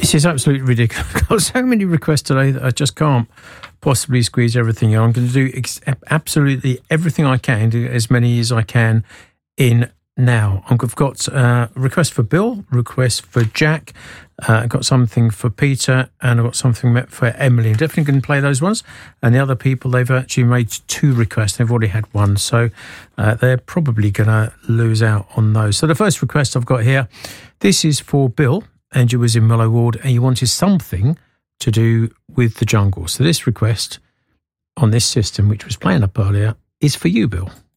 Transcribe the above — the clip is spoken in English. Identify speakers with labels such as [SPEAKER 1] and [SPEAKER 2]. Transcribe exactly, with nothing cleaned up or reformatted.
[SPEAKER 1] This is absolutely ridiculous. I've got so many requests today that I just can't possibly squeeze everything in. I'm going to do ex- absolutely everything I can, do as many as I can in now. I've got uh, a request for Bill, request for Jack, uh, I've got something for Peter, and I've got something for Emily. I'm definitely going to play those ones. And the other people, they've actually made two requests. They've already had one, so uh, they're probably going to lose out on those. So the first request I've got here, this is for Bill, and you was in Mellow Ward, and you wanted something to do with the jungle. So this request on this system, which was playing up earlier, is for you, Bill.